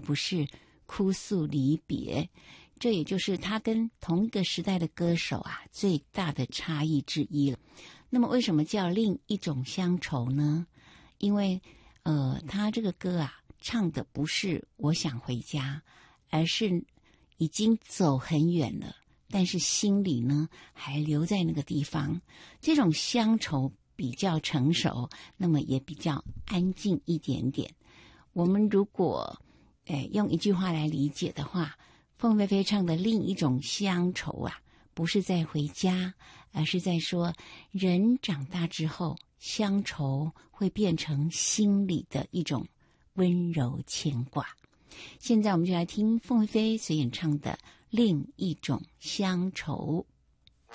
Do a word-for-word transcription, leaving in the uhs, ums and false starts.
不是哭诉离别。这也就是他跟同一个时代的歌手啊最大的差异之一了。那么为什么叫另一种乡愁呢？因为呃，他这个歌啊唱的不是我想回家，而是已经走很远了，但是心里呢还留在那个地方。这种乡愁比较成熟，那么也比较安静一点点。我们如果诶用一句话来理解的话，凤飞飞唱的另一种乡愁啊，不是在回家，而是在说人长大之后，乡愁会变成心里的一种温柔牵挂。现在我们就来听凤飞飞所演唱的另一种乡愁。